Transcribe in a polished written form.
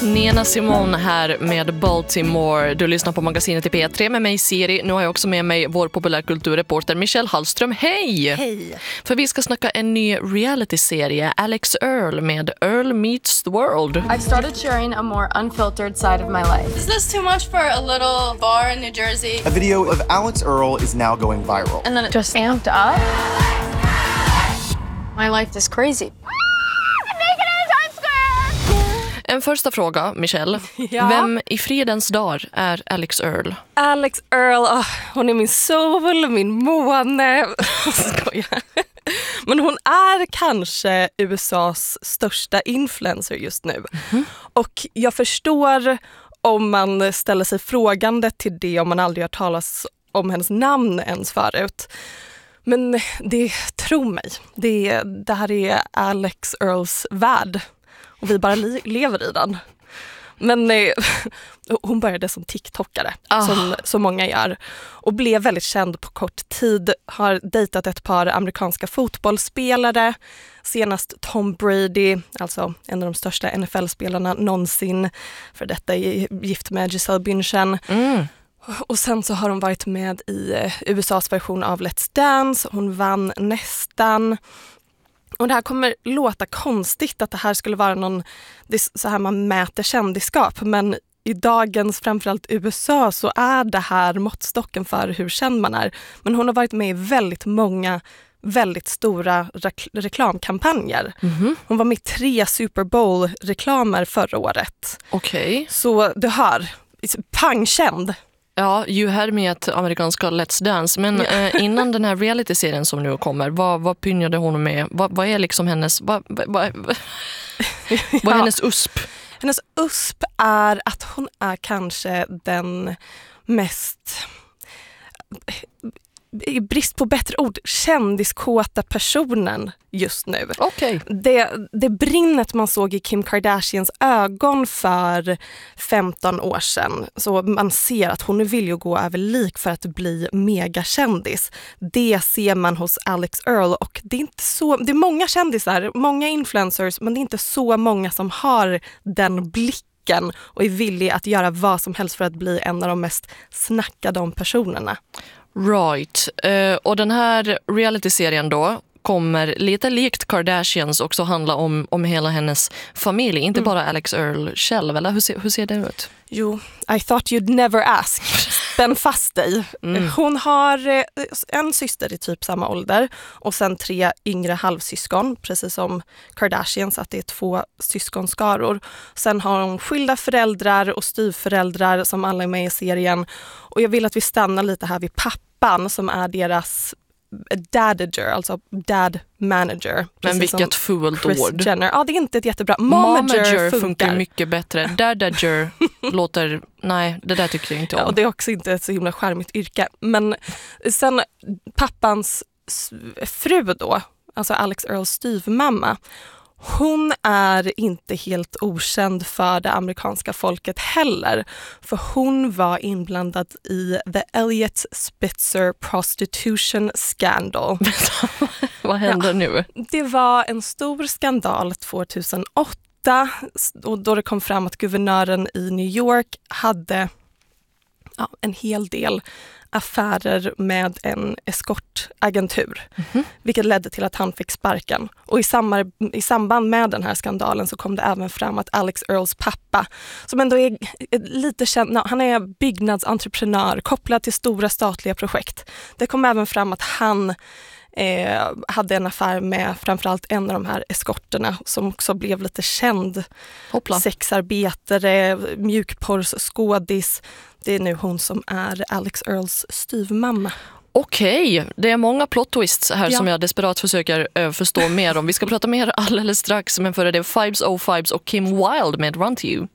Nina Simone här med Baltimore. Du lyssnar på magasinet i P3 med mig Siri. Nu har jag också med mig vår populärkulturreporter Michelle Hallström. Hej! Hej! För vi ska snacka en ny reality-serie, Alex Earl med Earl Meets the World. I've started sharing a more unfiltered side of my life. Is this too much for a little bar in New Jersey? A video of Alex Earl is now going viral. And then it just amped up. My life is crazy. En första fråga, Michelle. Ja? Vem i fridens dag är Alex Earl? Alex Earl, hon är min sol, min måne. Skojar. Men hon är kanske USAs största influencer just nu. Mm-hmm. Och jag förstår om man ställer sig frågande till det om man aldrig har talat om hennes namn ens förut. Men tro mig, det här är Alex Earls värld. Och vi bara lever i den. Men hon började som TikTokare, som så många gör. Och blev väldigt känd på kort tid. Har dejtat ett par amerikanska fotbollsspelare. Senast Tom Brady, alltså en av de största NFL-spelarna någonsin. För detta är gift med Gisele Bündchen. Mm. Och sen så har hon varit med i USAs version av Let's Dance. Hon vann nästan. Och det här kommer låta konstigt att det här skulle vara så här man mäter kändisskap. Men i dagens, framförallt USA, så är det här måttstocken för hur känd man är. Men hon har varit med i väldigt många väldigt stora reklamkampanjer. Mm-hmm. Hon var med i 3 Super Bowl-reklamer förra året. Okej. Så du hör, pangkänd. Ja, ju här med amerikanska Let's Dance. Men innan den här reality-serien som nu kommer, vad pynjade hon med? Vad är liksom hennes... Vad är hennes USP? Hennes USP är att hon är kanske den mest... i brist på bättre ord, kändiskåta personen just nu. Okay. Det brinnet man såg i Kim Kardashians ögon för 15 år sedan, så man ser att hon vill ju gå över lik för att bli megakändis. Det ser man hos Alex Earl, och det är många kändisar, många influencers, men det är inte så många som har den blicken och är villig att göra vad som helst för att bli en av de mest snackade om personerna. Right. Och den här reality-serien då kommer lite likt Kardashians också handla om hela hennes familj. Inte bara Alex Earl själv, eller hur ser det ut? Jo, I thought you'd never ask. Spänn fast dig. Hon har en syster i typ samma ålder och sen 3 yngre halvsyskon, precis som Kardashians, att det är 2 syskonskaror. Sen har hon skilda föräldrar och styvföräldrar som alla är med i serien. Och jag vill att vi stannar lite här vid pappan som är deras dadager, alltså dad manager. Men vilket fult ord. Jenner. Ja, det är inte ett jättebra. Momager funkar mycket bättre. Dadager låter... Nej, det där tycker jag inte om. Ja, och det är också inte ett så himla charmigt yrke. Men sen pappans fru då, alltså Alex Earls styvmamma, hon är inte helt okänd för det amerikanska folket heller. För hon var inblandad i The Elliot Spitzer Prostitution Scandal. Vad hände nu? Det var en stor skandal 2008 och då det kom fram att guvernören i New York hade en hel del affärer med en eskortagentur, vilket ledde till att han fick sparken. Och i samband med den här skandalen så kom det även fram att Alex Earls pappa, som ändå är lite känd, han är byggnadsentreprenör kopplad till stora statliga projekt. Det kom även fram att han hade en affär med framförallt en av de här eskorterna som också blev lite känd. Hoppla. Sexarbetare, mjukporrsskådis. Det är nu hon som är Alex Earls styvmamma. Okej, det är många plot twists här som jag desperat försöker förstå mer om. Vi ska prata mer alldeles strax, men före det Fibes O Fibes och Kim Wilde med Run To You.